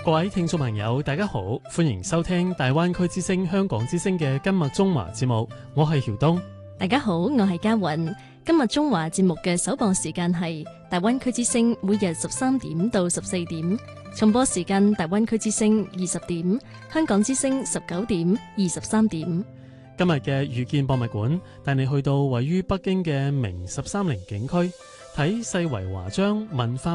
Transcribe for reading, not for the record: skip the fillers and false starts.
各位聽眾朋友，大家好，歡迎收聽大灣區之聲香港之聲嘅今日中華節目，我係曉東。 大家好，我係嘉韻。今日中華節目嘅首播時間係大灣區之聲，每日13點到14點，重播時間大灣區之聲20點，香港之聲19點、23點。 今日嘅遇見博物館帶你去到位於北京嘅明13陵景區，睇世遺華章文化